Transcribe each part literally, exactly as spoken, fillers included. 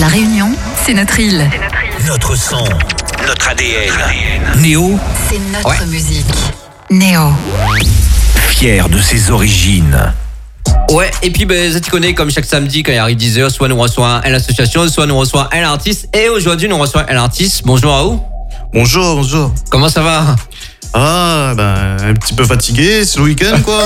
La Réunion, c'est notre île. Notre son, notre A D N. Néo, c'est notre Ouais. musique. Néo. fier de ses origines. Ouais, et puis ben, ça tu connais, comme chaque samedi quand il arrive dix heures, soit nous reçoit un l'association, soit nous reçoit un artiste. Et aujourd'hui, nous reçoit un artiste. Bonjour à vous. Bonjour, bonjour. Comment ça va? Ah, ben, un petit peu fatigué, c'est le week-end, quoi.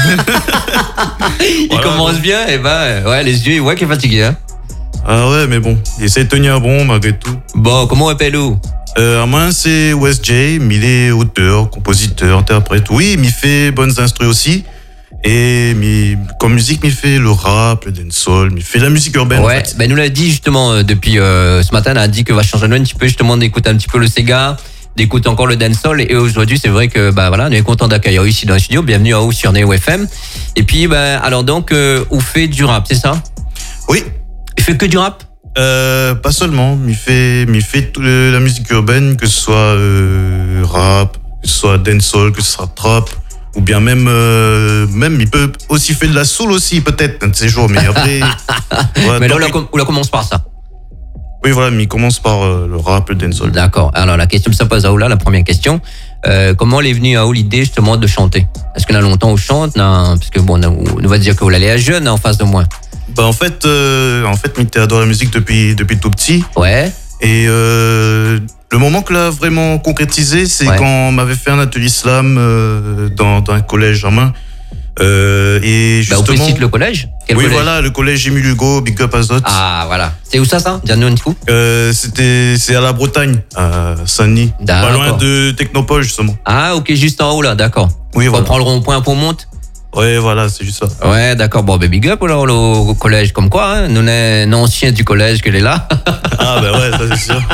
Enfin, Il voilà, commence bon. bien, et ben, euh, ouais, les yeux, il voit qu'il est fatigué, hein. Ah ouais, mais bon, il essaie de tenir bon, malgré tout. Bon, comment on appelle-vous? Euh, à moi, c'est West J, mais il est auteur, compositeur, interprète. Oui, mais il fait bonnes instrus aussi. Et mais, comme musique, il fait le rap, le dancehall, il fait la musique urbaine. en Ouais, fait. ben nous l'a dit justement euh, depuis euh, ce matin, on a dit que va changer un petit peu justement d'écouter un petit peu le Sega, d'écouter encore le dancehall. Et aujourd'hui, c'est vrai que bah voilà, on est content d'accueillir ici dans le studio. Bienvenue à vous sur Néo F M. Et puis, ben alors donc, euh, on fait du rap, c'est ça? Oui, Il fait que du rap? euh, pas seulement, mais il fait, mais il fait toute la musique urbaine, que ce soit euh, rap, que ce soit dancehall, que ce soit trap. Ou bien même, euh, même, il peut aussi faire de la soul aussi, peut-être, un de ces jours. Mais après. voilà, Mais là, on donc, la, com- on la commence par ça. oui, voilà, mais il commence par euh, le rap, le dancehall. D'accord. Alors la question se pose à Oula, la première question. Euh, comment elle est venue à vous l'idée justement de chanter? Est-ce qu'on a longtemps on chante? Non, parce que bon, on va dire que vous l'allez jeune en face de moi. Bah, en fait, euh, en fait, Mité adore la musique depuis, depuis tout petit. Ouais. Et euh, le moment que l'a vraiment concrétisé, c'est Ouais. quand on m'avait fait un atelier slam euh, dans, dans un collège en main. Euh, et Bah, on justement. félicite le collège. Quel oui, collège? voilà, le collège Émile Hugo, Big Up Azot. Ah, voilà. C'est où ça, ça? Dis-nous un petit coup. Euh, c'était, c'est à la Bretagne, à Saint-Denis. D'accord. Pas loin de Technopole, justement. Ah, ok, juste en haut là, d'accord. Oui, On voilà. prend le rond-point pour monte. Ouais, voilà, c'est juste ça. Ouais, d'accord. Bon, ben big up alors au au collège, comme quoi, hein. Nous, on est anciens du collège qu'elle est là. Ah, bah ouais, ça c'est sûr.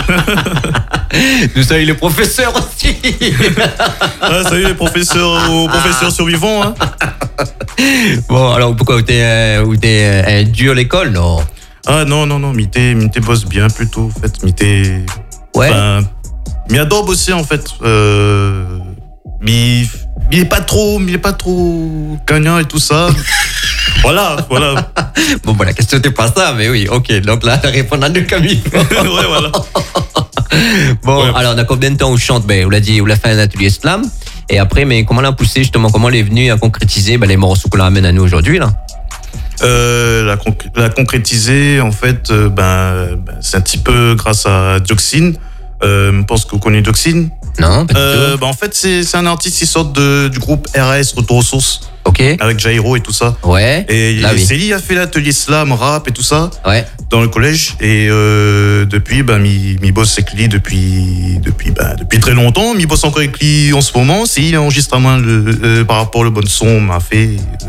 Nous sommes les professeurs aussi. Ah, salut les professeurs, aux professeurs survivants, hein. Bon, alors pourquoi t'es euh, ou t'es euh, dur l'école, non? Ah non, non, non, Mité, Mité bosse bien plutôt, en fait. Mité. Ouais. Enfin, mais adore bosser, en fait. Euh, mais mais il est pas trop, mais il est pas trop gagnant et tout ça. Voilà, voilà. Bon, bah, la question n'était pas ça, mais oui, ok. Donc là, t'as répondu à deux Camille. Ouais, voilà. Bon, Ouais. alors, on a combien de temps on chante? Ben, on l'a dit, on l'a fait un atelier slam. Et après, mais comment l'a poussé, justement, comment elle est venue à concrétiser ben, les morceaux qu'on ramène à nous aujourd'hui, là? Euh, la, concr- la concrétiser, en fait, euh, ben, ben, c'est un petit peu grâce à Dioxine. Euh, je pense que vous connaissez Dioxine. Non, pas du Euh, tout. ben, en fait, c'est, c'est un artiste qui sort de, du groupe R A S, Retour aux sources, Ok. avec Jairo et tout ça. Ouais. Et Là, oui. c'est lui qui a fait l'atelier slam, rap et tout ça Ouais. dans le collège. Et euh, depuis, ben, mi, mi bosse avec lui depuis, depuis, ben, depuis très longtemps. Mi bosse encore avec lui en ce moment. C'est il enregistre à main le, euh, par rapport au bon son m'a fait. Euh,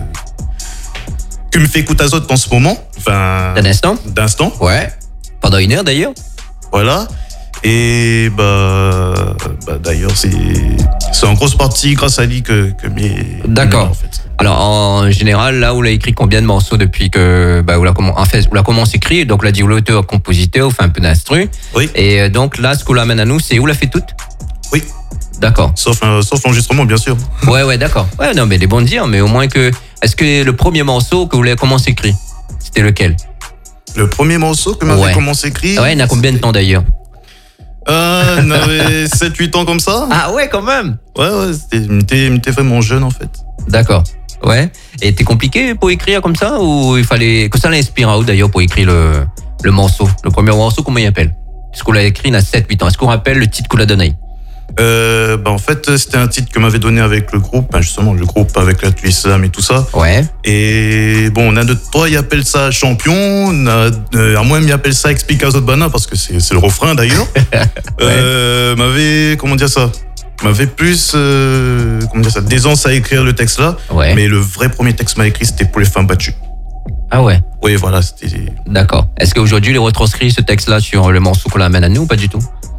que me fait écouter Azot en ce moment. Enfin, Un instant? d'instant. Ouais. Pendant une heure, d'ailleurs. Voilà. Et bah, bah d'ailleurs, c'est, c'est en grosse partie grâce à lui que, que mes. D'accord. En fait. Alors, en général, là, où l'a écrit combien de morceaux depuis que, bah, où l'a comment, en fait, où l'a commencé à écrire, donc, l'a dit, où l'auteur, compositeur, ou fait un peu d'instru. Oui. Et euh, donc, là, ce qu'on l'amène à nous, c'est où l'a fait toute? Oui. D'accord. Sauf, euh, sauf l'enregistrement, bien sûr. Ouais, ouais, d'accord. Ouais, non, mais les bons de dire, mais au moins que, est-ce que le premier morceau que vous l'avez commencé à écrire, c'était lequel? Le premier morceau que m'avait Ouais. commencé à écrire. Ouais, il y en a combien de temps d'ailleurs? Euh, il avait sept huit ans comme ça. Ah ouais, quand même. Ouais, ouais, c'était, m'était, m'était vraiment jeune, en fait. D'accord. Ouais. Et c'était compliqué pour écrire comme ça, ou il fallait, que ça l'inspire à où d'ailleurs pour écrire le, le morceau? Le premier morceau, comment il appelle? Est-ce qu'on l'a écrit il y a sept huit ans? Est-ce qu'on rappelle le titre qu'on l'a donné? Euh, bah, en fait, c'était un titre que m'avait donné avec le groupe, ben, justement, le groupe avec la Slam et tout ça. Ouais. Et bon, on a de toi, ils appellent ça champion, on a, euh, à moi, ils appellent ça explique à Zotbana, parce que c'est, c'est le refrain d'ailleurs. euh, m'avait, comment dire ça? M'avait plus, euh, comment dire ça, d'aisance à écrire le texte là. Ouais. Mais le vrai premier texte m'a écrit, c'était pour les femmes battues. Ah ouais. Oui, voilà, c'était. D'accord. Est-ce qu'aujourd'hui, il retranscrit ce texte-là sur le morceau qu'on l'amène à nous ou pas du tout?